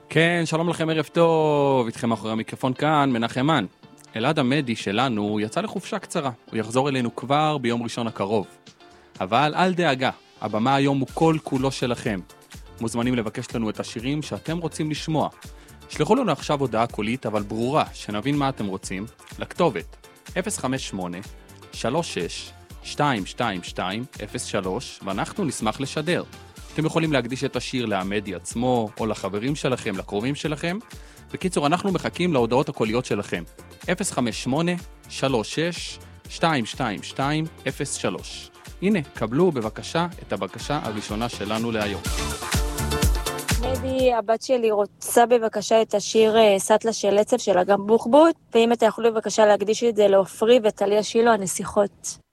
כן, שלום לכם, ערב טוב, איתכם אחרי המיקרופון כאן, מנחם מן. אלעד עמדי שלנו יצא לחופשה קצרה, הוא יחזור אלינו כבר ביום ראשון הקרוב. אבל אל דאגה, הבמה היום הוא כל כולו שלכם. מוזמנים לבקש לנו את השירים שאתם רוצים לשמוע. שלחו לנו עכשיו הודעה קולית אבל ברורה, שנבין מה אתם רוצים, לכתובת 058-36-222-03, ואנחנו נשמח לשדר. אתם יכולים להקדיש את השיר לעמדי עצמו, או לחברים שלכם, לקרובים שלכם. בקיצור, אנחנו מחכים להודעות הקוליות שלכם. 058-36-222-03. הנה, קבלו בבקשה את הבקשה הראשונה שלנו להיום. עמדי, הבת שלי רוצה בבקשה את השיר סטלה של עצב של אגם בוחבוט, ואם אתה יכול בבקשה להקדיש את זה לאופרי וטליה שילו הנסיכות.